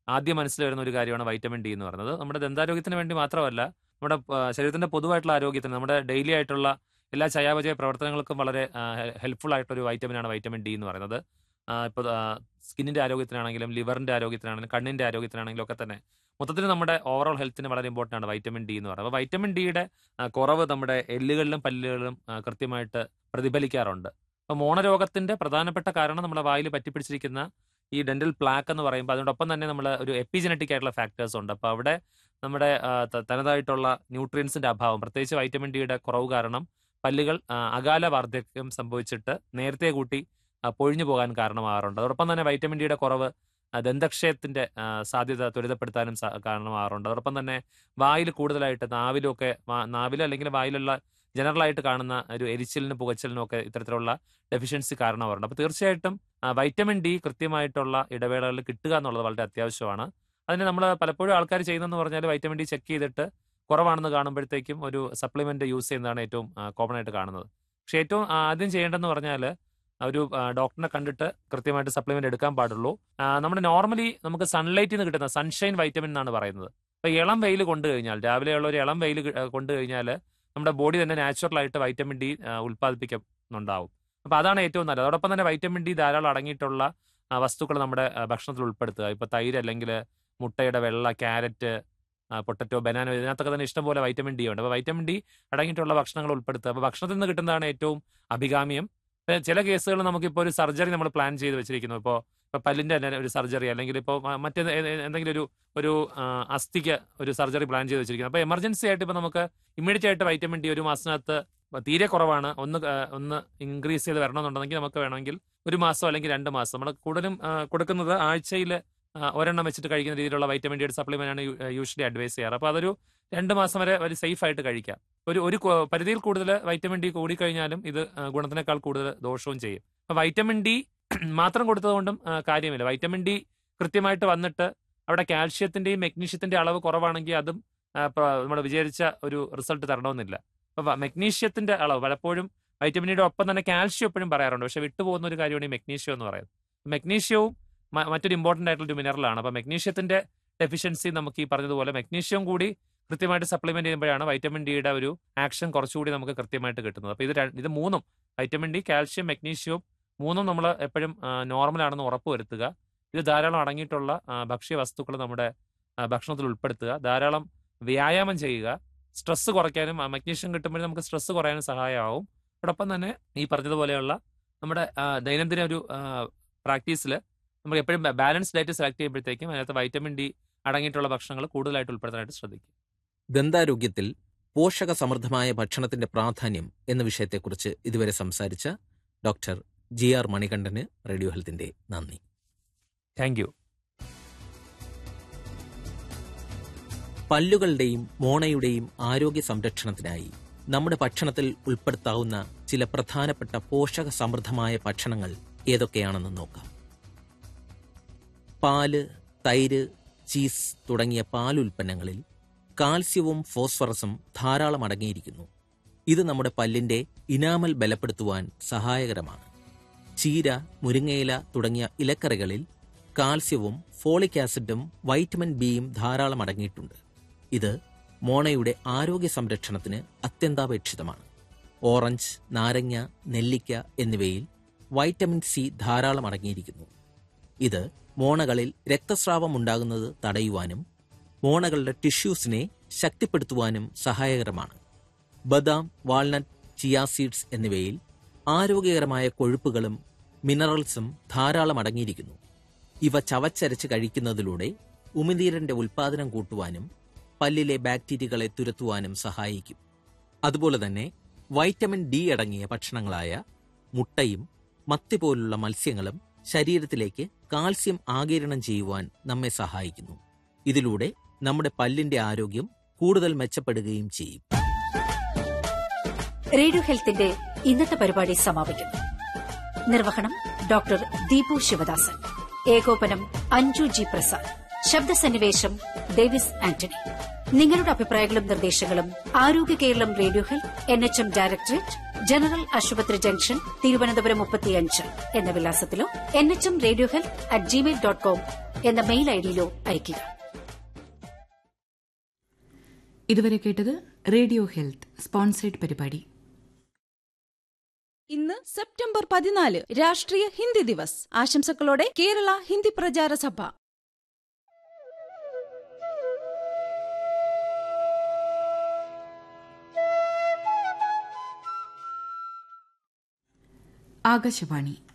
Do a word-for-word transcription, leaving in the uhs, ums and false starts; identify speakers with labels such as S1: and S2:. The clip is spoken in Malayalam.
S1: ആദ്യം മനസ്സിൽ വരുന്ന ഒരു കാര്യമാണ് വൈറ്റമിൻ ഡി എന്ന് പറയുന്നത്. നമ്മുടെ ദന്താരോഗ്യത്തിന് വേണ്ടി മാത്രമല്ല, നമ്മുടെ ശരീരത്തിന്റെ പൊതുവായിട്ടുള്ള ആരോഗ്യത്തിന്, നമ്മുടെ ഡെയിലി ആയിട്ടുള്ള എല്ലാ ചയാപചയ പ്രവർത്തനങ്ങൾക്കും വളരെ ഹെൽപ്ഫുൾ ആയിട്ടൊരു വൈറ്റമിനാണ് വൈറ്റമിൻ ഡി എന്ന് പറയുന്നത്. ഇപ്പോൾ സ്കിന്നിന്റെ ആരോഗ്യത്തിനാണെങ്കിലും ലിവറിന്റെ ആരോഗ്യത്തിനാണെങ്കിലും കണ്ണിന്റെ ആരോഗ്യത്തിനാണെങ്കിലും ഒക്കെ തന്നെ മൊത്തത്തിൽ നമ്മുടെ ഓവറോൾ ഹെൽത്തിന് വളരെ ഇമ്പോർട്ടൻ്റ് ആണ് വൈറ്റമിൻ ഡി എന്ന് പറയുന്നത്. അപ്പോൾ വൈറ്റമിൻ ഡിയുടെ കുറവ് നമ്മുടെ എല്ലുകളിലും പല്ലുകളിലും കൃത്യമായിട്ട് പ്രതിഫലിക്കാറുണ്ട്. അപ്പോൾ മോണരോഗത്തിന്റെ പ്രധാനപ്പെട്ട കാരണം നമ്മുടെ വായിൽ പറ്റിപ്പിടിച്ചിരിക്കുന്ന ഈ ഡെന്റൽ പ്ലാക്ക് എന്ന് പറയുമ്പോൾ അതിനോടൊപ്പം തന്നെ നമ്മൾ ഒരു എപ്പിജനറ്റിക് ആയിട്ടുള്ള ഫാക്ടേഴ്സ് ഉണ്ട്. അപ്പോൾ അവിടെ നമ്മുടെ തനതായിട്ടുള്ള ന്യൂട്രിയൻസിന്റെ അഭാവം, പ്രത്യേകിച്ച് വൈറ്റമിൻ ഡിയുടെ കുറവ് കാരണം പല്ലുകൾ അകാല വാർദ്ധക്യം സംഭവിച്ചിട്ട് നേരത്തെ കൂട്ടി പൊഴിഞ്ഞു പോകാൻ കാരണമാകാറുണ്ട്. അതോടൊപ്പം തന്നെ വൈറ്റമിൻ ഡിയുടെ കുറവ് ദന്തക്ഷയത്തിന്റെ സാധ്യത ത്വരിതപ്പെടുത്താനും കാരണമാകാറുണ്ട്. അതോടൊപ്പം തന്നെ വായിൽ കൂടുതലായിട്ട് നാവിലൊക്കെ നാവിൽ അല്ലെങ്കിൽ വായിലുള്ള ജനറലായിട്ട് കാണുന്ന ഒരു എരിച്ചിലിനും പുകച്ചിലിനും ഒക്കെ ഇത്തരത്തിലുള്ള ഡെഫിഷ്യൻസി കാരണമാറുണ്ട്. അപ്പോൾ തീർച്ചയായിട്ടും വൈറ്റമിൻ ഡി കൃത്യമായിട്ടുള്ള ഇടവേളകളിൽ കിട്ടുക എന്നുള്ളത് വളരെ അത്യാവശ്യമാണ്. അതിന് നമ്മൾ പലപ്പോഴും ആൾക്കാർ ചെയ്യുന്നതെന്ന് പറഞ്ഞാൽ വൈറ്റമിൻ ഡി ചെക്ക് ചെയ്തിട്ട് കുറവാണെന്ന് കാണുമ്പോഴത്തേക്കും ഒരു സപ്ലിമെന്റ് യൂസ് ചെയ്യുന്നതാണ് ഏറ്റവും കോമൺ ആയിട്ട് കാണുന്നത്. പക്ഷേ ഏറ്റവും ആദ്യം ചെയ്യേണ്ടതെന്ന് പറഞ്ഞാൽ ഒരു ഡോക്ടറിനെ കണ്ടിട്ട് കൃത്യമായിട്ട് സപ്ലിമെന്റ് എടുക്കാൻ പാടുള്ളൂ. നമ്മുടെ നോർമലി നമുക്ക് സൺലൈറ്റിൽ നിന്ന് കിട്ടുന്ന സൺഷൈൻ വൈറ്റമിൻ എന്നാണ് പറയുന്നത്. അപ്പോൾ ഇളം വെയിൽ കൊണ്ടു കഴിഞ്ഞാൽ, രാവിലെയുള്ള ഒരു ഇളം വെയിൽ കൊണ്ടു കഴിഞ്ഞാൽ നമ്മുടെ ബോഡി തന്നെ നാച്ചുറൽ ആയിട്ട് വൈറ്റമിൻ ഡി ഉൽപ്പാദിപ്പിക്കുന്നുണ്ടാവും. അപ്പോൾ അതാണ് ഏറ്റവും നല്ലത്. അതോടൊപ്പം തന്നെ വൈറ്റമിൻ ഡി ധാരാളം അടങ്ങിയിട്ടുള്ള വസ്തുക്കൾ നമ്മുടെ ഭക്ഷണത്തിൽ ഉൾപ്പെടുത്തുക. ഇപ്പോൾ തൈര് അല്ലെങ്കിൽ മുട്ടയുടെ വെള്ള, ക്യാരറ്റ്, പൊട്ടറ്റോ, ബനാന, ഇതിനകത്തൊക്കെ തന്നെ ഇഷ്ടംപോലെ വൈറ്റമിൻ ഡി ഉണ്ട്. അപ്പോൾ വൈറ്റമിൻ ഡി അടങ്ങിയിട്ടുള്ള ഭക്ഷണങ്ങൾ ഉൾപ്പെടുത്തുക. അപ്പോൾ ഭക്ഷണത്തിൽ നിന്ന് കിട്ടുന്നതാണ് ഏറ്റവും അഭികാമ്യം. ചില കേസുകൾ നമുക്കിപ്പോൾ ഒരു സർജറി നമ്മൾ പ്ലാൻ ചെയ്ത് വെച്ചിരിക്കുന്നു. ഇപ്പോൾ ഇപ്പോൾ പല്ലിന്റെ തന്നെ ഒരു സർജറി, അല്ലെങ്കിൽ ഇപ്പോൾ മറ്റേ എന്തെങ്കിലും ഒരു ഒരു അസ്ഥിക്ക് ഒരു സർജറി പ്ലാൻ ചെയ്ത് വെച്ചിരിക്കുന്നു. അപ്പോൾ എമർജൻസി ആയിട്ട് ഇപ്പോൾ നമുക്ക് ഇമ്മീഡിയറ്റ് ആയിട്ട് വൈറ്റമിൻ ഡി ഒരു മാസത്തിനകത്ത് തീരെ കുറവാണ്, ഒന്ന് ഒന്ന് ഇൻക്രീസ് ചെയ്ത് വരണമെന്നുണ്ടെങ്കിൽ നമുക്ക് വേണമെങ്കിൽ ഒരു മാസം അല്ലെങ്കിൽ രണ്ട് മാസം നമ്മൾ കൂടുതലും കൊടുക്കുന്നത് ആഴ്ചയിൽ ഒരെണ്ണം വെച്ചിട്ട് കഴിക്കുന്ന രീതിയിലുള്ള വൈറ്റമിൻ ഡിയുടെ സപ്ലിമെന്റ് ആണ് യൂഷ്വലി അഡ്വൈസ് ചെയ്യാറ്. അപ്പോൾ അതൊരു രണ്ട് മാസം വരെ ഒരു സേഫ് ആയിട്ട് കഴിക്കാം. ഒരു ഒരു പരിധിയിൽ കൂടുതൽ വൈറ്റമിൻ ഡി കൂടിക്കഴിഞ്ഞാലും ഇത് ഗുണത്തിനേക്കാൾ കൂടുതൽ ദോഷവും ചെയ്യും. അപ്പോൾ വൈറ്റമിൻ ഡി മാത്രം കൊടുത്തതുകൊണ്ടും കാര്യമില്ല. വൈറ്റമിൻ ഡി കൃത്യമായിട്ട് വന്നിട്ട് അവിടെ കാൽഷ്യത്തിന്റെയും മെഗ്നീഷ്യത്തിന്റെ അളവ് കുറവാണെങ്കിൽ അതും നമ്മൾ വിചാരിച്ച ഒരു റിസൾട്ട് തരണമെന്നില്ല. അപ്പോൾ മെഗ്നീഷ്യത്തിന്റെ അളവ് പലപ്പോഴും വൈറ്റമിൻ ഡിയുടെ ഒപ്പം തന്നെ കാൽഷ്യം എപ്പോഴും പറയാറുണ്ട്. പക്ഷെ വിട്ടുപോകുന്ന ഒരു കാര്യമാണ് ഈ മെഗ്നീഷ്യം എന്ന് പറയുന്നത്. മെഗ്നീഷ്യവും മറ്റൊരു ഇമ്പോർട്ടന്റ് ആയിട്ടുള്ള ഒരു മിനറലാണ്. അപ്പോൾ മെഗ്നീഷ്യത്തിന്റെ ഡെഫിഷ്യൻസി നമുക്ക് ഈ പറഞ്ഞതുപോലെ മെഗ്നീഷ്യം കൂടി കൃത്യമായിട്ട് സപ്ലിമെന്റ് ചെയ്യുമ്പോഴാണ് വൈറ്റമിൻ ഡിയുടെ ഒരു ആക്ഷൻ കുറച്ചുകൂടി നമുക്ക് കൃത്യമായിട്ട് കിട്ടുന്നത്. അപ്പോൾ ഇത് ഇത് മൂന്നും, വൈറ്റമിൻ ഡി, കാൽഷ്യം, മെഗ്നീഷ്യവും മൂന്നും നമ്മൾ എപ്പോഴും നോർമൽ ആണെന്ന് ഉറപ്പുവരുത്തുക. ഇത് ധാരാളം അടങ്ങിയിട്ടുള്ള ഭക്ഷ്യ വസ്തുക്കൾ നമ്മുടെ ഭക്ഷണത്തിൽ ഉൾപ്പെടുത്തുക. ധാരാളം വ്യായാമം ചെയ്യുക. സ്ട്രെസ് കുറയ്ക്കാനും മഗ്നീഷ്യം കിട്ടുമ്പോൾ നമുക്ക് സ്ട്രെസ് കുറയാനും സഹായമാവും. അതോടൊപ്പം തന്നെ ഈ പറഞ്ഞതുപോലെയുള്ള നമ്മുടെ ദൈനംദിന ഒരു പ്രാക്ടീസിൽ നമുക്ക് എപ്പോഴും ബാലൻസ് ഡയറ്റ് സെലക്ട് ചെയ്യുമ്പോഴത്തേക്കും അതിനകത്ത് വൈറ്റമിൻ ഡി അടങ്ങിയിട്ടുള്ള ഭക്ഷണങ്ങൾ കൂടുതലായിട്ട് ഉൾപ്പെടുത്താനായിട്ട് ശ്രദ്ധിക്കും.
S2: ദന്താരോഗ്യത്തിൽ പോഷക സമൃദ്ധമായ ഭക്ഷണത്തിന്റെ പ്രാധാന്യം എന്ന വിഷയത്തെക്കുറിച്ച് ഇതുവരെ സംസാരിച്ച doctor G R Manikandan radio ഹെൽത്തിന്റെ നന്ദി.
S1: Thank you.
S2: പല്ലുകളുടെയും മോണയുടെയും ആരോഗ്യ സംരക്ഷണത്തിനായി നമ്മുടെ ഭക്ഷണത്തിൽ ഉൾപ്പെടുത്താവുന്ന ചില പ്രധാനപ്പെട്ട പോഷക സമൃദ്ധമായ ഭക്ഷണങ്ങൾ ഏതൊക്കെയാണെന്ന് നോക്കാം. പാല്, തൈര്, ചീസ് തുടങ്ങിയ പാലുൽപ്പന്നങ്ങളിൽ കാൽസ്യവും ഫോസ്ഫറസും ധാരാളം അടങ്ങിയിരിക്കുന്നു. ഇത് നമ്മുടെ പല്ലിന്റെ ഇനാമൽ ബലപ്പെടുത്തുവാൻ സഹായകരമാണ്. ചീര, മുരിങ്ങയില തുടങ്ങിയ ഇലക്കറികളിൽ കാൽസ്യവും ഫോളിക് ആസിഡും വൈറ്റമിൻ ബിയും ധാരാളം അടങ്ങിയിട്ടുണ്ട്. ഇത് മോണയുടെ ആരോഗ്യ സംരക്ഷണത്തിന് അത്യന്താപേക്ഷിതമാണ്. ഓറഞ്ച്, നാരങ്ങ, നെല്ലിക്ക എന്നിവയിൽ വൈറ്റമിൻ സി ധാരാളം അടങ്ങിയിരിക്കുന്നു. ഇത് മോണകളിൽ രക്തസ്രാവം ഉണ്ടാകുന്നത് തടയുവാനും മോണകളുടെ ടിഷ്യൂസിനെ ശക്തിപ്പെടുത്തുവാനും സഹായകരമാണ്. ബദാം, വാൾനട്ട്, ചിയാ സീഡ്സ് എന്നിവയിൽ ആരോഗ്യകരമായ കൊഴുപ്പുകളും മിനറൽസും ധാരാളം അടങ്ങിയിരിക്കുന്നു. ഇവ ചവച്ചരച്ച് കഴിക്കുന്നതിലൂടെ ഉമിനീരിന്റെ ഉൽപ്പാദനം കൂട്ടുവാനും പല്ലിലെ ബാക്ടീരിയകളെ തുരത്തുവാനും സഹായിക്കും. അതുപോലെ തന്നെ വൈറ്റമിൻ ഡി അടങ്ങിയ ഭക്ഷണങ്ങളായ മുട്ടയും മത്തി പോലുള്ള മത്സ്യങ്ങളും ശരീരത്തിലേക്ക് കാൽസ്യം ആഗിരണം ചെയ്യുവാൻ നമ്മെ സഹായിക്കുന്നു. ഇതിലൂടെ നമ്മുടെ പല്ലിന്റെ ആരോഗ്യം കൂടുതൽ മെച്ചപ്പെടുകയും ചെയ്യും.
S3: റേഡിയോ ഹെൽത്തിന്റെ ഇന്നത്തെ പരിപാടി സമാപിക്കുന്നു. നിർവഹണം ഡോക്ടർ ദീപു ശിവദാസൻ. ഏകോപനം അഞ്ജു ജി പ്രസാദ്. ശബ്ദസന്നിവേശം ഡേവിസ് ആന്റണി. നിങ്ങളുടെ അഭിപ്രായങ്ങളും നിർദ്ദേശങ്ങളും ആരോഗ്യ Keralam radio health, N H M directorate, general ആശുപത്രി ജംഗ്ഷൻ, തിരുവനന്തപുരം മുപ്പത്തിയഞ്ച് എന്ന വിലാസത്തിലോ N H M radio health at Gmail dot com എന്ന മെയിൽ ഐഡിയിലോ അയയ്ക്കുക.
S4: ഇതുവരെ കേട്ടത് റേഡിയോ ഹെൽത്ത് സ്പോൺസേഡ് പരിപാടി.
S5: ഇന്ന് സെപ്റ്റംബർ പതിനാല് രാഷ്ട്രീയ ഹിന്ദി ദിവസ്. ആശംസകളോടെ കേരള ഹിന്ദി പ്രചാര സഭ.
S4: ആകാശവാണി